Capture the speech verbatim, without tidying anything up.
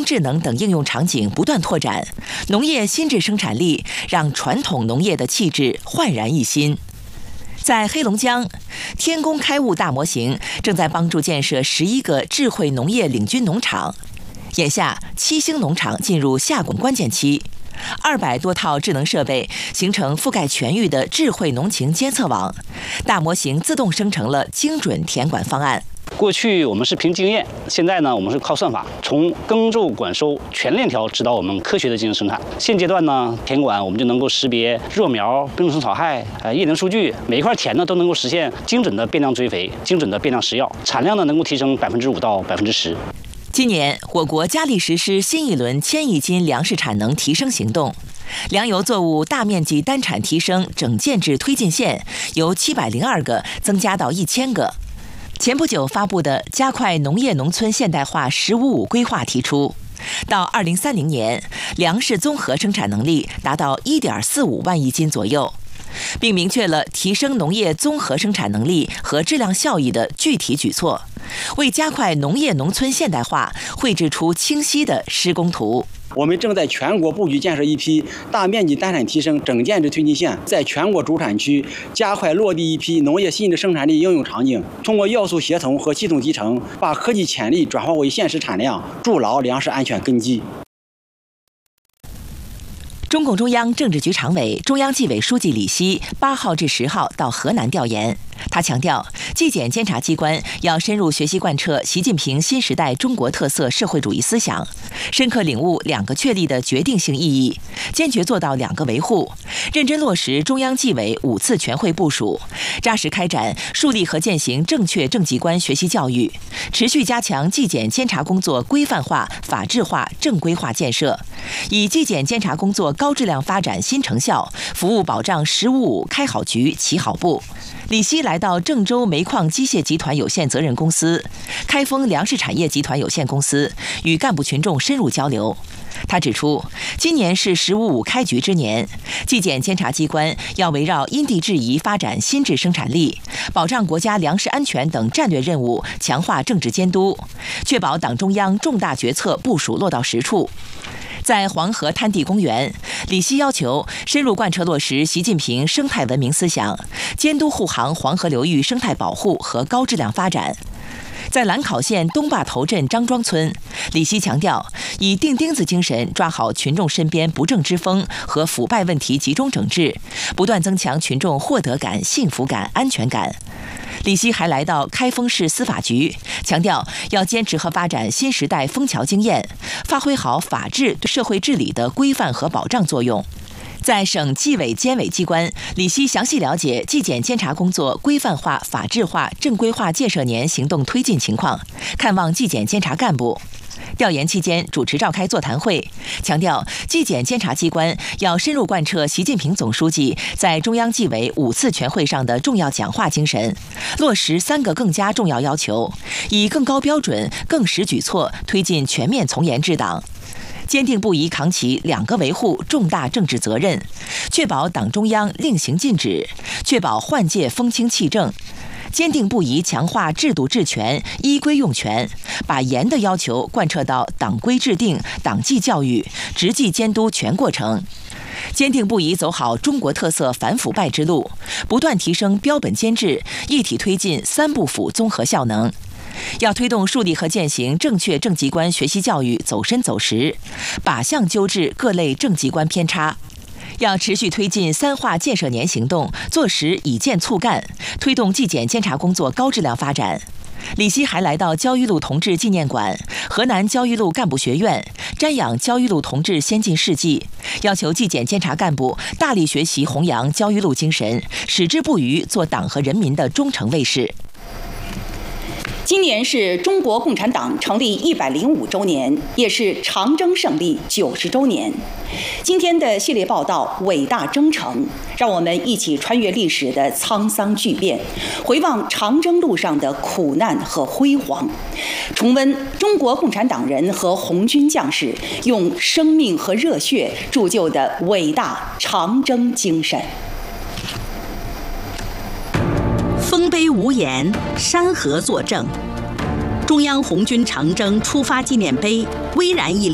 智能等应用场景不断拓展，农业新质生产力让传统农业的气质焕然一新。在黑龙江，天工开物大模型正在帮助建设十一个智慧农业领军农场。眼下，七星农场进入下滚关键期，二百多套智能设备形成覆盖全域的智慧农情监测网，大模型自动生成了精准田管方案。 过去我们是凭经验，现在呢，我们是靠算法，从耕种、管收全链条指导我们科学的进行生产。现阶段呢，田管我们就能够识别弱苗、病虫草害、呃叶能数据，每一块田呢都能够实现精准的变量追肥、精准的变量施药，产量呢能够提升百分之五到百分之十。 今年，我国佳力实施新一轮千亿斤粮食产能提升行动，粮油作物大面积单产提升整建制推进线由七百零二个增加到一千个。前不久发布的加快农业农村现代化“十五五”规划提出，到二零三零年，粮食综合生产能力达到一点四五万亿斤左右，并明确了提升农业综合生产能力和质量效益的具体举措，为加快农业农村现代化绘制出清晰的施工图。 我们正在全国布局建设一批大面积单产提升整建制推进线，在全国主产区加快落地一批农业新质生产力应用场景，通过要素协同和系统集成，把科技潜力转化为现实产量，筑牢粮食安全根基。 中共中央政治局常委、中央纪委书记李希八号至十号到河南调研。他强调，纪检监察机关要深入学习贯彻习近平新时代中国特色社会主义思想，深刻领悟“两个确立”的决定性意义，坚决做到“两个维护”，认真落实中央纪委五次全会部署，扎实开展树立和践行正确政绩观学习教育，持续加强纪检监察工作规范化、法治化、正规化建设，以纪检监察工作高质量发展新成效，服务保障“十五五”开好局、起好步。李希来到郑州煤矿机械集团有限责任公司、开封粮食产业集团有限公司，与干部群众深入交流。他指出，今年是“十五五”开局之年，纪检监察机关要围绕因地制宜发展新质生产力，保障国家粮食安全等战略任务，强化政治监督，确保党中央重大决策部署落到实处。在黄河滩地公园，李希要求深入贯彻落实习近平生态文明思想，监督护航黄河流域生态保护和高质量发展。在兰考县东坝头镇张庄村，李希强调，以钉钉子精神抓好群众身边不正之风和腐败问题集中整治，不断增强群众获得感、幸福感、安全感。李希还来到开封市司法局，强调要坚持和发展新时代枫桥经验，发挥好法治对社会治理的规范和保障作用。在省纪委监委机关，李希详细了解纪检监察工作规范化、法治化、正规化建设年行动推进情况，看望纪检监察干部。调研期间，主持召开座谈会，强调纪检监察机关要深入贯彻习近平总书记在中央纪委五次全会上的重要讲话精神，落实三个更加重要要求，以更高标准、更实举措推进全面从严治党。坚定不移扛起两个维护重大政治责任，确保党中央令行禁止，确保换届风清气正。坚定不移强化制度治权、依规用权，把严的要求贯彻到党规制定、党纪教育、执纪监督全过程。坚定不移走好中国特色反腐败之路，不断提升标本兼治，一体推进三不腐综合效能。要推动树立和践行正确政绩观学习教育走深走实，靶向纠治各类政绩观偏差。要持续推进三化建设年行动，做实以建促干，推动纪检监察工作高质量发展。李希还来到焦裕禄同志纪念馆、河南焦裕禄干部学院，瞻仰焦裕禄同志先进事迹，要求纪检监察干部大力学习弘扬焦裕禄精神，矢志不渝做党和人民的忠诚卫士。 今年是中国共产党成立一百零五周年，也是长征胜利九十周年。今天的系列报道《伟大征程》，让我们一起穿越历史的沧桑巨变，回望长征路上的苦难和辉煌，重温中国共产党人和红军将士用生命和热血铸就的伟大长征精神。 丰碑无言，山河作证。中央红军长征出发纪念碑巍然屹立。